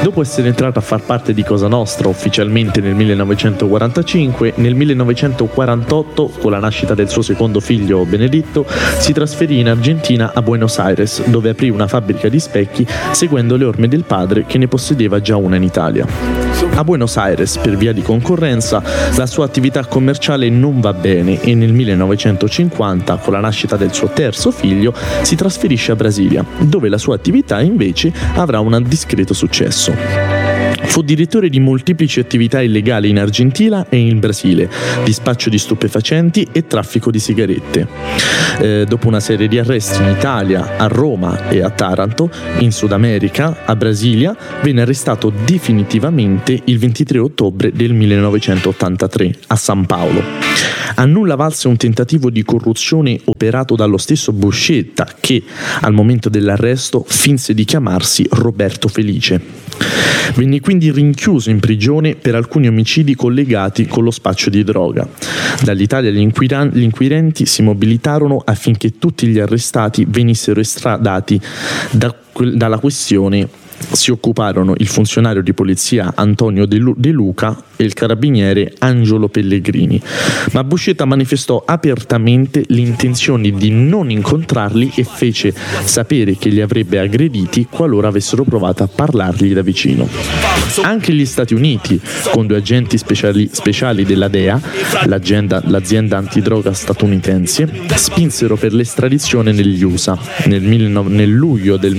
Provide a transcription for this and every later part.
Dopo essere entrato a far parte di Cosa Nostra ufficialmente nel 1945, nel 1948, con la nascita del suo secondo figlio Benedetto, si trasferì in Argentina a Buenos Aires, dove aprì una fabbrica di specchi seguendo le orme del padre, che ne possedeva già una in Italia. A Buenos Aires, per via di concorrenza, la sua attività commerciale non va bene e nel 1950, con la nascita del suo terzo figlio, si trasferisce a Brasilia, dove la sua attività invece avrà un discreto successo. Fu direttore di molteplici attività illegali in Argentina e in Brasile, di spaccio di stupefacenti e traffico di sigarette. Dopo una serie di arresti in Italia, a Roma e a Taranto, in Sud America, a Brasilia, venne arrestato definitivamente il 23 ottobre del 1983 a San Paolo. A nulla valse un tentativo di corruzione operato dallo stesso Buscetta, che al momento dell'arresto finse di chiamarsi Roberto Felice. Venne quindi rinchiuso in prigione per alcuni omicidi collegati con lo spaccio di droga. Dall'Italia gli inquirenti si mobilitarono affinché tutti gli arrestati venissero estradati dalla questione. Si occuparono il funzionario di polizia Antonio De Luca e il carabiniere Angelo Pellegrini, ma Buscetta manifestò apertamente l'intenzione di non incontrarli e fece sapere che li avrebbe aggrediti qualora avessero provato a parlargli da vicino. Anche gli Stati Uniti, con 2 agenti speciali della DEA, l'azienda antidroga statunitense, spinsero per l'estradizione negli USA. Nel luglio del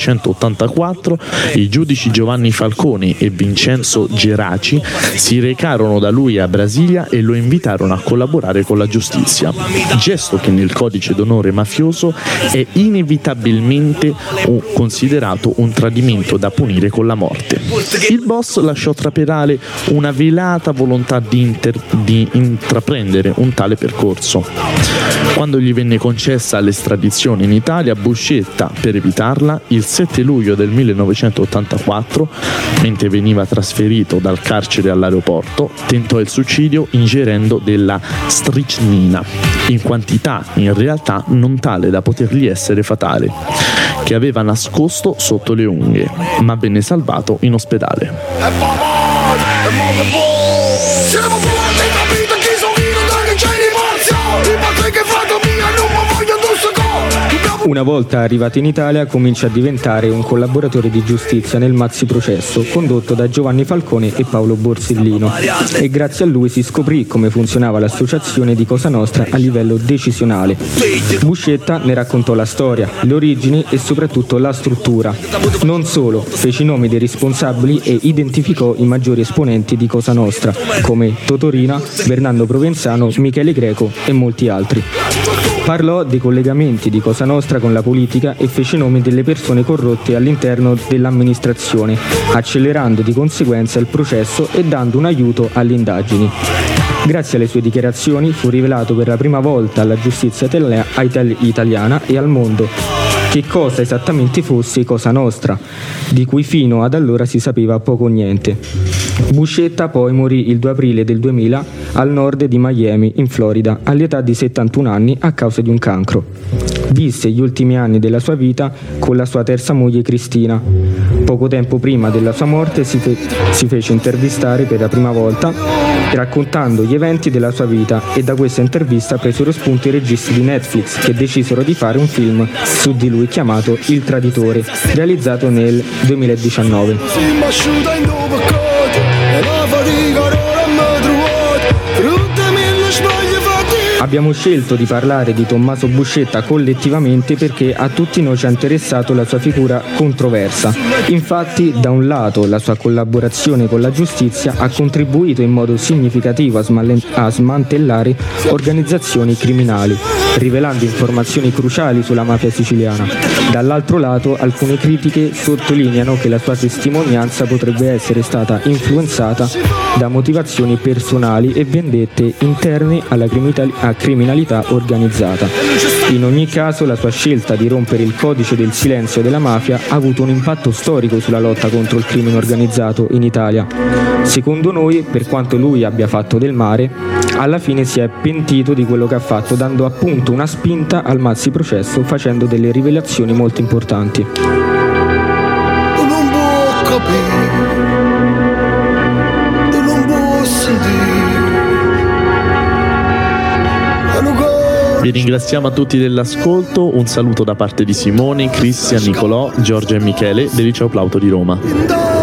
1984 i giudici Giovanni Falcone e Vincenzo Geraci si recarono da lui a Brasilia e lo invitarono a collaborare con la giustizia, gesto che nel codice d'onore mafioso è inevitabilmente considerato un tradimento da punire con la morte. Il boss lasciò trapelare una velata volontà di intraprendere un tale percorso. Quando gli venne concessa l'estradizione in Italia, Buscetta, per evitarla, il 7 luglio del 1984, mentre veniva trasferito dal carcere all'aeroporto, tentò il suicidio ingerendo della stricnina, in quantità in realtà non tale da potergli essere fatale, che aveva nascosto sotto le unghie, ma venne salvato in ospedale. Una volta arrivato in Italia comincia a diventare un collaboratore di giustizia nel maxiprocesso condotto da Giovanni Falcone e Paolo Borsellino, e grazie a lui si scoprì come funzionava l'associazione di Cosa Nostra a livello decisionale. Buscetta ne raccontò la storia, le origini e soprattutto la struttura. Non solo, fece i nomi dei responsabili e identificò i maggiori esponenti di Cosa Nostra come Totorina, Bernardo Provenzano, Michele Greco e molti altri. Parlò dei collegamenti di Cosa Nostra con la politica e fece nomi delle persone corrotte all'interno dell'amministrazione, accelerando di conseguenza il processo e dando un aiuto alle indagini. Grazie alle sue dichiarazioni fu rivelato per la prima volta alla giustizia italiana e al mondo che cosa esattamente fosse Cosa Nostra, di cui fino ad allora si sapeva poco o niente. Buscetta poi morì il 2 aprile del 2000 al nord di Miami, in Florida, all'età di 71 anni a causa di un cancro. Visse gli ultimi anni della sua vita con la sua terza moglie Cristina. Poco tempo prima della sua morte si fece intervistare per la prima volta raccontando gli eventi della sua vita, e da questa intervista presero spunto i registi di Netflix, che decisero di fare un film su di lui chiamato Il Traditore, realizzato nel 2019. Abbiamo scelto di parlare di Tommaso Buscetta collettivamente perché a tutti noi ci ha interessato la sua figura controversa. Infatti, da un lato, la sua collaborazione con la giustizia ha contribuito in modo significativo a smantellare organizzazioni criminali, rivelando informazioni cruciali sulla mafia siciliana. Dall'altro lato, alcune critiche sottolineano che la sua testimonianza potrebbe essere stata influenzata da motivazioni personali e vendette interne alla criminalità organizzata. In ogni caso, la sua scelta di rompere il codice del silenzio della mafia ha avuto un impatto storico sulla lotta contro il crimine organizzato in Italia. Secondo noi, per quanto lui abbia fatto del male, alla fine si è pentito di quello che ha fatto, dando appunto una spinta al maxiprocesso, facendo delle rivelazioni molto importanti. capire, tu non puoi sentire. Vi ringraziamo a tutti dell'ascolto, un saluto da parte di Simone, Cristian, Nicolò, Giorgio e Michele del Liceo Plauto di Roma.